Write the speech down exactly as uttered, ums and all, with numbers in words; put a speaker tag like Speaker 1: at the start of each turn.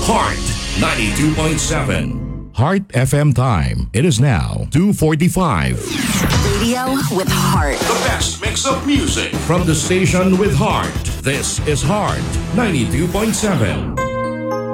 Speaker 1: Heart ninety-two point seven.
Speaker 2: Heart F M time. It is now two forty-five.
Speaker 3: Radio with heart.
Speaker 1: The best mix of music from the station with heart. This is Heart ninety-two point seven.